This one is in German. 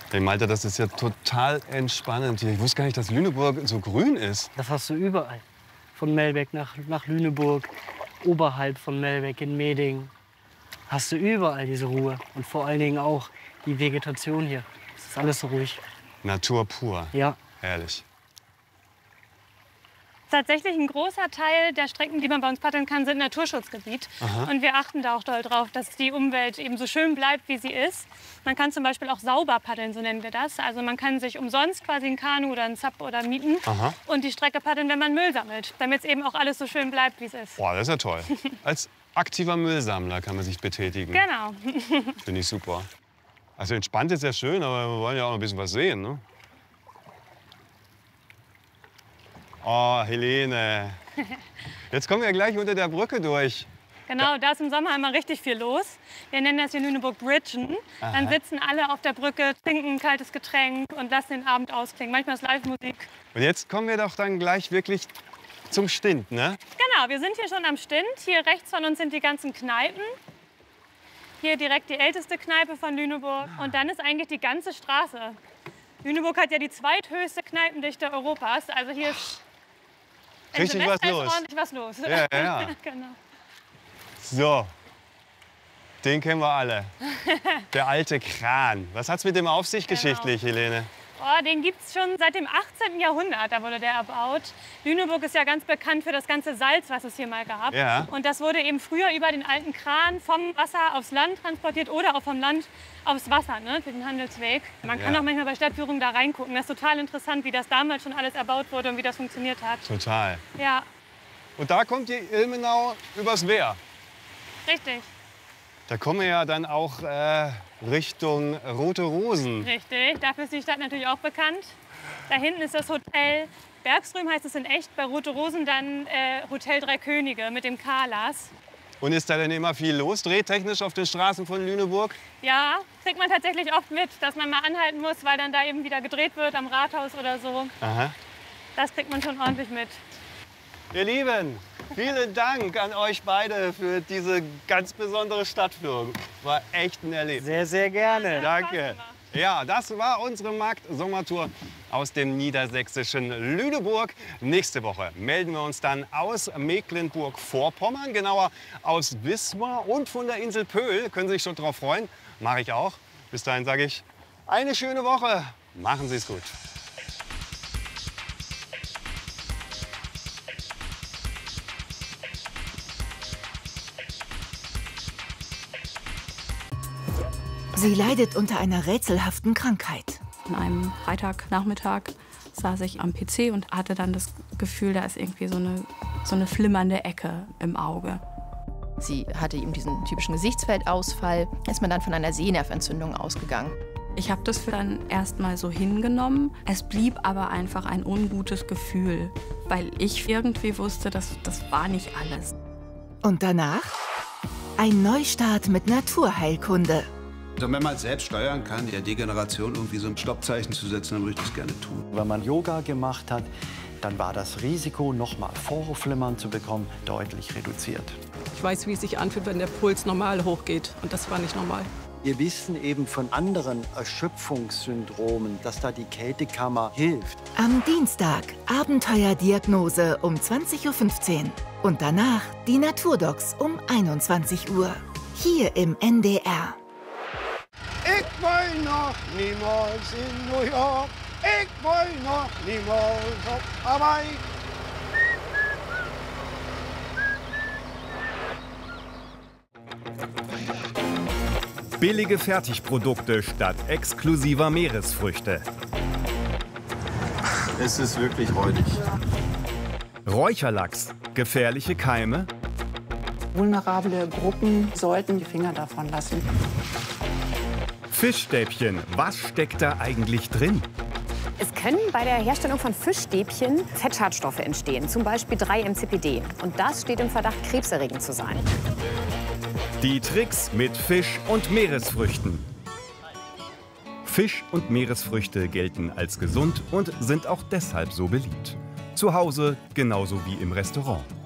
Hey Malte, das ist ja total entspannend hier. Ich wusste gar nicht, dass Lüneburg so grün ist. Das hast du überall. Von Melbeck nach Lüneburg, oberhalb von Melbeck in Meding. Hast du überall diese Ruhe. Und vor allen Dingen auch die Vegetation hier. Es ist alles so ruhig. Natur pur. Ja. Herrlich. Tatsächlich ein großer Teil der Strecken, die man bei uns paddeln kann, sind Naturschutzgebiet. Aha. Und wir achten da auch doll drauf, dass die Umwelt eben so schön bleibt, wie sie ist. Man kann zum Beispiel auch sauber paddeln, so nennen wir das. Also man kann sich umsonst quasi ein Kanu oder ein Sup oder mieten Aha. und die Strecke paddeln, wenn man Müll sammelt, damit es eben auch alles so schön bleibt, wie es ist. Boah, das ist ja toll. Als aktiver Müllsammler kann man sich betätigen. Genau. Finde ich super. Also entspannt ist ja schön, aber wir wollen ja auch noch ein bisschen was sehen, ne? Oh, Helene. Jetzt kommen wir gleich unter der Brücke durch. Genau, da ist im Sommer immer richtig viel los. Wir nennen das hier Lüneburg Bridgen. Dann sitzen alle auf der Brücke, trinken ein kaltes Getränk und lassen den Abend ausklingen. Manchmal ist Live-Musik. Und jetzt kommen wir doch dann gleich wirklich zum Stint, ne? Genau, wir sind hier schon am Stint. Hier rechts von uns sind die ganzen Kneipen. Hier direkt die älteste Kneipe von Lüneburg. Und dann ist eigentlich die ganze Straße. Lüneburg hat ja die zweithöchste Kneipendichte Europas. Also hier ist Richtig was los. ordentlich was los. Ja, ja. Genau. So, den kennen wir alle. Der alte Kran. Was hat's mit dem auf sich geschichtlich, Helene? Oh, den gibt es schon seit dem 18. Jahrhundert, da wurde der erbaut. Lüneburg ist ja ganz bekannt für das ganze Salz, was es hier mal gab. Ja. Und das wurde eben früher über den alten Kran vom Wasser aufs Land transportiert oder auch vom Land aufs Wasser, ne, für den Handelsweg. Man kann auch manchmal bei Stadtführungen da reingucken. Das ist total interessant, wie das damals schon alles erbaut wurde und wie das funktioniert hat. Total. Ja, Und da kommt die Ilmenau übers Wehr. richtig, Da kommen wir ja dann auch Richtung Rote Rosen. richtig. Dafür ist die Stadt natürlich auch bekannt. Da hinten ist das Hotel Bergström, heißt es in echt. Bei Rote Rosen dann Hotel Drei Könige mit dem Kalas. Und ist da denn immer viel los, drehtechnisch auf den Straßen von Lüneburg? Ja, kriegt man tatsächlich oft mit, dass man mal anhalten muss, weil dann da eben wieder gedreht wird am Rathaus oder so. Aha. Das kriegt man schon ordentlich mit. Ihr Lieben, vielen Dank an euch beide für diese ganz besondere Stadtführung. War echt ein Erlebnis. Sehr, sehr gerne. Danke. Ja, das war unsere Markt-Sommertour aus dem niedersächsischen Lüneburg. Nächste Woche melden wir uns dann aus Mecklenburg-Vorpommern, genauer aus Wismar und von der Insel Pöhl. Können Sie sich schon drauf freuen? Mache ich auch. Bis dahin sage ich, eine schöne Woche. Machen Sie es gut. Sie leidet unter einer rätselhaften Krankheit. An einem Freitagnachmittag saß ich am PC und hatte dann das Gefühl, da ist irgendwie so eine flimmernde Ecke im Auge. Sie hatte eben diesen typischen Gesichtsfeldausfall. Ist man dann von einer Sehnerventzündung ausgegangen. Ich habe das dann erst mal so hingenommen. Es blieb aber einfach ein ungutes Gefühl, weil ich irgendwie wusste, das war nicht alles. Und danach ein Neustart mit Naturheilkunde. Also wenn man es selbst steuern kann, der Degeneration irgendwie so ein Stoppzeichen zu setzen, dann würde ich das gerne tun. Wenn man Yoga gemacht hat, dann war das Risiko, nochmal Vorhofflimmern zu bekommen, deutlich reduziert. Ich weiß, wie es sich anfühlt, wenn der Puls normal hochgeht. Und das war nicht normal. Wir wissen eben von anderen Erschöpfungssyndromen, dass da die Kältekammer hilft. Am Dienstag Abenteuerdiagnose um 20:15 Uhr. Und danach die Naturdocs um 21 Uhr. Hier im NDR. Ich will noch niemals in New York. Ich will noch niemals auf Hawaii. Billige Fertigprodukte statt exklusiver Meeresfrüchte. Es ist wirklich räudig. Räucherlachs, gefährliche Keime. Vulnerable Gruppen sollten die Finger davon lassen. Fischstäbchen, was steckt da eigentlich drin? Es können bei der Herstellung von Fischstäbchen Fettschadstoffe entstehen, zum Beispiel 3-MCPD. Und das steht im Verdacht, krebserregend zu sein. Die Tricks mit Fisch und Meeresfrüchten. Fisch und Meeresfrüchte gelten als gesund und sind auch deshalb so beliebt. Zu Hause genauso wie im Restaurant.